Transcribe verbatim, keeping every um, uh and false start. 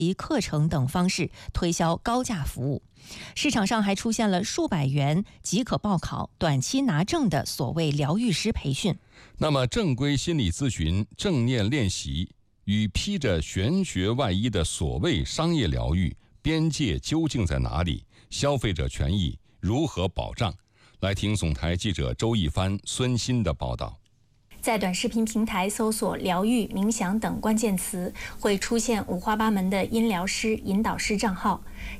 以课程等方式推销高价服务。市场上还出现了数百元即可报考、短期拿证的所谓疗愈师培训。 那么，正规心理咨询、正念练习与披着玄学外衣的所谓商业疗愈边界究竟在哪里？消费者权益如何保障？来听总台记者周一帆、孙鑫的报道。 在短视频平台搜索疗愈、冥想等关键词，会出现五花八门的音疗师、引导师账号。